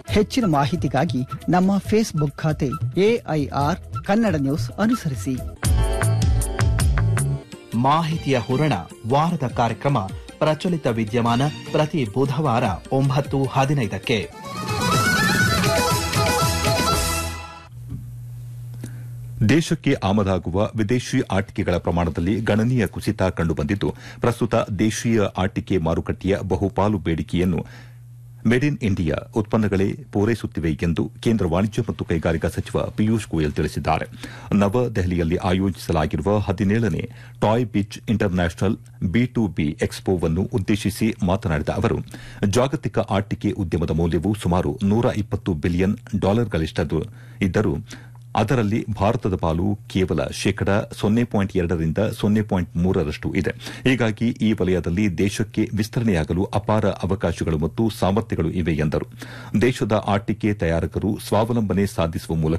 ಹೆಚ್ಚಿನ ಮಾಹಿತಿಗಾಗಿ ನಮ್ಮ ಫೇಸ್ಬುಕ್ ಖಾತೆ ಎಐಆರ್ ಕನ್ನಡ ನ್ಯೂಸ್ ಅನುಸರಿಸಿ. ಮಾಹಿತಿಯ ಹೂರಣ ವಾರದ ಕಾರ್ಯಕ್ರಮ ಪ್ರಚಲಿತ ವಿದ್ಯಮಾನ ಪ್ರತಿ ಬುಧವಾರ 9:15. ದೇಶಕ್ಕೆ ಆಮದಾಗುವ ವಿದೇಶಿ ಆಟಿಕೆಗಳ ಪ್ರಮಾಣದಲ್ಲಿ ಗಣನೀಯ ಕುಸಿತ ಕಂಡುಬಂದಿದ್ದು, ಪ್ರಸ್ತುತ ದೇಶೀಯ ಆಟಿಕೆ ಮಾರುಕಟ್ಟೆಯ ಬಹುಪಾಲು ಬೇಡಿಕೆಯನ್ನು ಮೇಡ್ ಇನ್ ಇಂಡಿಯಾ ಉತ್ಪನ್ನಗಳೇ ಪೂರೈಸುತ್ತಿವೆ ಎಂದು ಕೇಂದ್ರ ವಾಣಿಜ್ಯ ಮತ್ತು ಕೈಗಾರಿಕಾ ಸಚಿವ ಪಿಯೂಷ್ ಗೋಯಲ್ ತಿಳಿಸಿದ್ದಾರೆ. ನವದೆಹಲಿಯಲ್ಲಿ ಆಯೋಜಿಸಲಾಗಿರುವ 17ನೇ ಟಾಯ್ ಬಿಚ್ ಇಂಟರ್ನ್ಯಾಷನಲ್ ಬಿ2ಬಿ ಎಕ್ಸ್ಪೋವನ್ನು ಉದ್ದೇಶಿಸಿ ಮಾತನಾಡಿದ ಅವರು, ಜಾಗತಿಕ ಆಟಿಕೆ ಉದ್ಯಮದ ಮೌಲ್ಯವು ಸುಮಾರು $120 ಬಿಲಿಯನ್ ಇದ್ದರೂ ಅದರಲ್ಲಿ ಭಾರತದ ಪಾಲು ಕೇವಲ ಶೇಕಡ 0.2ರಿಂದ 0.3 ಇದೆ. ಹೀಗಾಗಿ ಈ ವಲಯದಲ್ಲಿ ದೇಶಕ್ಕೆ ವಿಸ್ತರಣೆಯಾಗಲು ಅಪಾರ ಅವಕಾಶಗಳು ಮತ್ತು ಸಾಮರ್ಥ್ಯಗಳು ಇವೆ ಎಂದರು. ದೇಶದ ಆಟಿಕೆ ತಯಾರಕರು ಸ್ವಾವಲಂಬನೆ ಸಾಧಿಸುವ ಮೂಲಕ